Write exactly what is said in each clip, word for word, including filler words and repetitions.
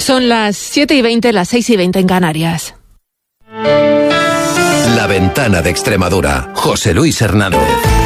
Son las siete y veinte, las seis y veinte en Canarias. La Ventana de Extremadura. José Luis Hernández.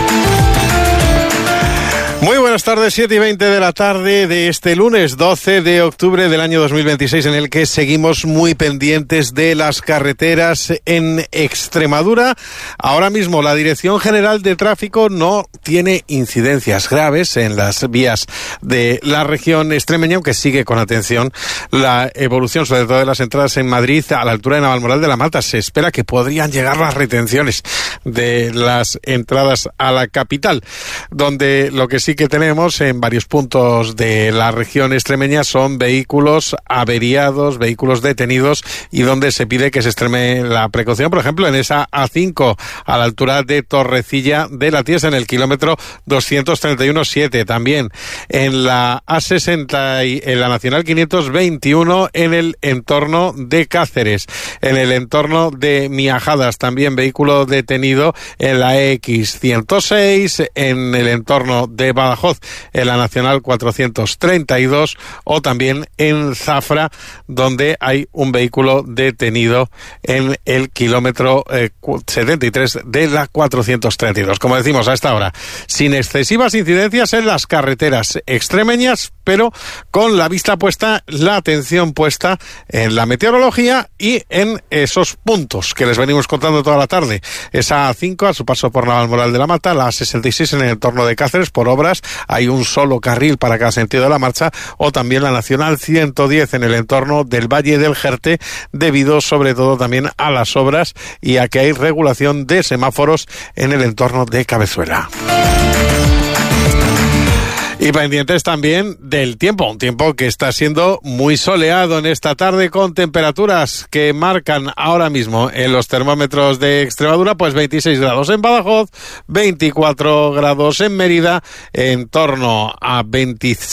Muy buenas tardes, siete y veinte de la tarde de este lunes doce de octubre del año dos mil veintiséis, en el que seguimos muy pendientes de las carreteras en Extremadura. Ahora mismo la Dirección General de Tráfico no tiene incidencias graves en las vías de la región extremeña, aunque sigue con atención la evolución, sobre todo de las entradas en Madrid a la altura de Navalmoral de la Mata. Se espera que podrían llegar las retenciones de las entradas a la capital, donde lo que sí que tenemos en varios puntos de la región extremeña son vehículos averiados, vehículos detenidos, y donde se pide que se extreme la precaución, por ejemplo, en esa A cinco a la altura de Torrecilla de la Tiesa, en el kilómetro doscientos treinta y uno siete, también en la A sesenta, en la Nacional quinientos veintiuno en el entorno de Cáceres, en el entorno de Miajadas, también vehículo detenido en la X ciento seis, en el entorno de Badajoz, en la Nacional cuatrocientos treinta y dos, o también en Zafra, donde hay un vehículo detenido en el kilómetro eh, setenta y tres de la cuatrocientos treinta y dos. Como decimos, a esta hora, sin excesivas incidencias en las carreteras extremeñas, pero con la vista puesta, la atención puesta en la meteorología y en esos puntos que les venimos contando toda la tarde. Esa A cinco a su paso por Navalmoral de la Mata, la A sesenta y seis en el entorno de Cáceres por obras, hay un solo carril para cada sentido de la marcha, o también la Nacional ciento diez en el entorno del Valle del Jerte, debido sobre todo también a las obras y a que hay regulación de semáforos en el entorno de Cabezuela. Y pendientes también del tiempo, un tiempo que está siendo muy soleado en esta tarde, con temperaturas que marcan ahora mismo en los termómetros de Extremadura, pues veintiséis grados en Badajoz, veinticuatro grados en Mérida, en torno a veintiséis